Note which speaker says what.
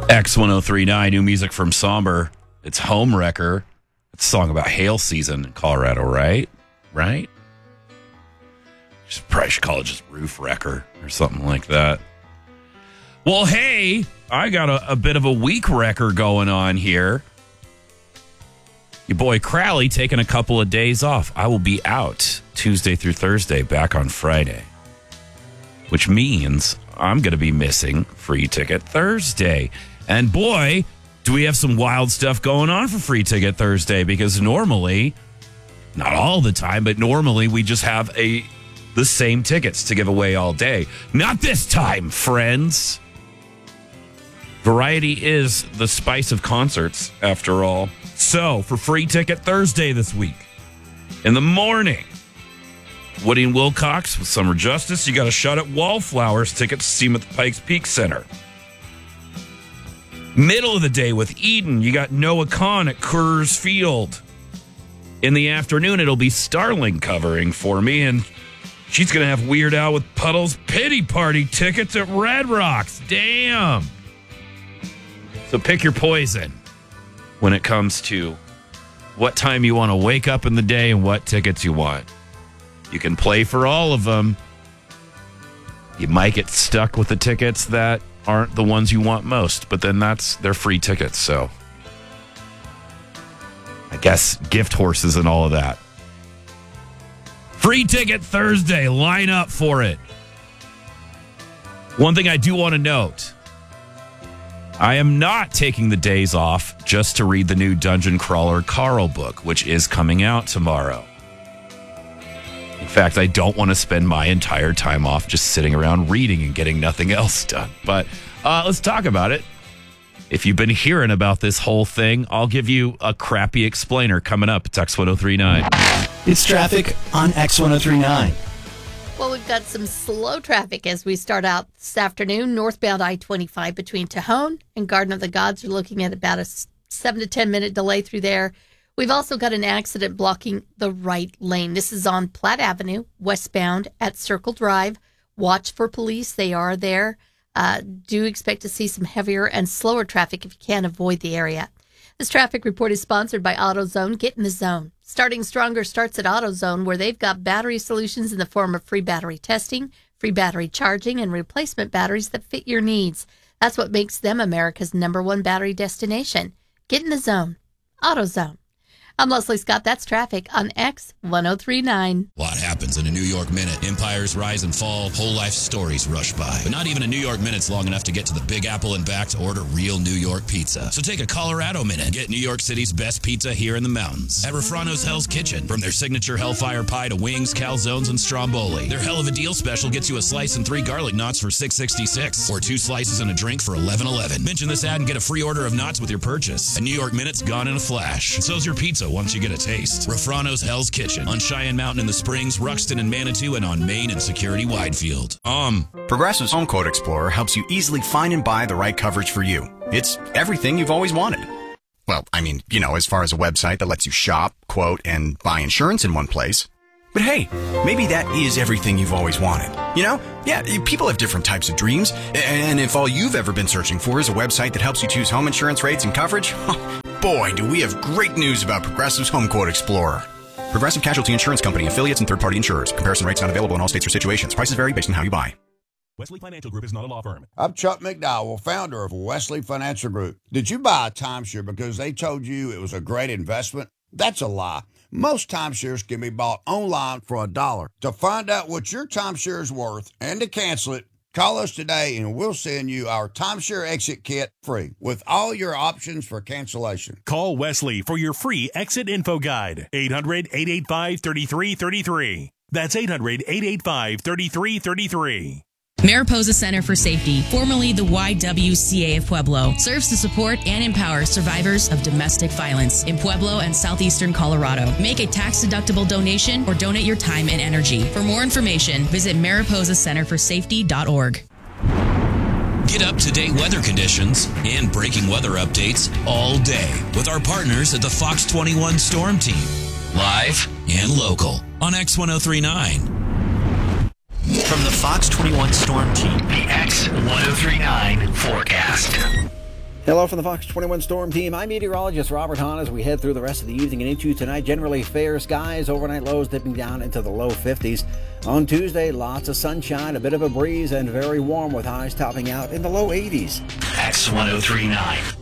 Speaker 1: X1039, new music from Somber. It's Home Wrecker. It's a song about hail season in Colorado, right? Right? Probably should call it just Roof Wrecker or something like that. Well, hey, I got a bit of a week wrecker going on here. Your boy Crowley taking a couple of days off. I will be out Tuesday through Thursday, back on Friday. Which means I'm going to be missing Free Ticket Thursday. And boy, do we have some wild stuff going on for Free Ticket Thursday, because normally, not all the time, but normally we just have the same tickets to give away all day. Not this time, friends. Variety is the spice of concerts, after all. So, for Free Ticket Thursday this week, in the morning, Woody and Wilcox with Summer Justice. You got a shot at Wallflowers tickets to see them at the Pikes Peak Center. Middle of the day with Eden, you got Noah Kahn at Coors Field. In the afternoon, it'll be Starling covering for me, and she's going to have Weird Al with Puddle's Pity Party tickets at Red Rocks. Damn. So pick your poison when it comes to what time you want to wake up in the day and what tickets you want. You can play for all of them. You might get stuck with the tickets that aren't the ones you want most, but then they're free tickets, so I guess gift horses and all of that. Free Ticket Thursday, line up for it. One thing I do want to note, I am not taking the days off just to read the new Dungeon Crawler Carl book, which is coming out tomorrow. In fact, I don't want to spend my entire time off just sitting around reading and getting nothing else done. But let's talk about it. If you've been hearing about this whole thing, I'll give you a crappy explainer coming up. It's X1039.
Speaker 2: It's traffic on X1039.
Speaker 3: Well, we've got some slow traffic as we start out this afternoon. Northbound I-25 between Tejon and Garden of the Gods. We're looking at about a 7 to 10 minute delay through there. We've also got an accident blocking the right lane. This is on Platte Avenue, westbound at Circle Drive. Watch for police. They are there. Do expect to see some heavier and slower traffic if you can avoid the area. This traffic report is sponsored by AutoZone. Get in the zone. Starting Stronger starts at AutoZone, where they've got battery solutions in the form of free battery testing, free battery charging, and replacement batteries that fit your needs. That's what makes them America's #1 battery destination. Get in the zone. AutoZone. I'm Leslie Scott. That's traffic on X1039.
Speaker 4: A lot happens in a New York minute. Empires rise and fall. Whole life stories rush by. But not even a New York minute's long enough to get to the Big Apple and back to order real New York pizza. So take a Colorado minute and get New York City's best pizza here in the mountains at Refrano's Hell's Kitchen. From their signature Hellfire Pie to wings, calzones, and stromboli, their Hell of a Deal special gets you a slice and 3 garlic knots for $6.66 or 2 slices and a drink for $11.11. Mention this ad and get a free order of knots with your purchase. A New York minute's gone in a flash. And so's your pizza once you get a taste. Refrano's Hell's Kitchen on Cheyenne Mountain in the Springs, Ruxton and Manitou, and on Main and Security Widefield.
Speaker 5: Progressive's Home Quote Explorer helps you easily find and buy the right coverage for you. It's everything you've always wanted. Well, I mean, as far as a website that lets you shop, quote, and buy insurance in one place. But hey, maybe that is everything you've always wanted. Yeah, people have different types of dreams. And if all you've ever been searching for is a website that helps you choose home insurance rates and coverage, boy, do we have great news about Progressive's Home Quote Explorer. Progressive Casualty Insurance Company, affiliates, and third-party insurers. Comparison rates not available in all states or situations. Prices vary based on how you buy.
Speaker 6: Wesley Financial Group is not a law firm.
Speaker 7: I'm Chuck McDowell, founder of Wesley Financial Group. Did you buy a timeshare because they told you it was a great investment? That's a lie. Most timeshares can be bought online for $1. To find out what your timeshare is worth and to cancel it, call us today and we'll send you our timeshare exit kit free with all your options for cancellation.
Speaker 6: Call Wesley for your free exit info guide. 800-885-3333. That's 800-885-3333.
Speaker 8: Mariposa Center for Safety, formerly the YWCA of Pueblo, serves to support and empower survivors of domestic violence in Pueblo and southeastern Colorado. Make a tax-deductible donation or donate your time and energy. For more information, visit mariposacenterforsafety.org.
Speaker 4: Get up-to-date weather conditions and breaking weather updates all day with our partners at the Fox 21 Storm Team. Live and local on X1039.
Speaker 2: From the Fox 21 Storm Team, the X1039 forecast.
Speaker 9: Hello from the Fox 21 Storm Team. I'm meteorologist Robert Hahn as we head through the rest of the evening and into tonight. Generally fair skies, overnight lows dipping down into the low 50s. On Tuesday, lots of sunshine, a bit of a breeze, and very warm with highs topping out in the low 80s.
Speaker 2: X1039.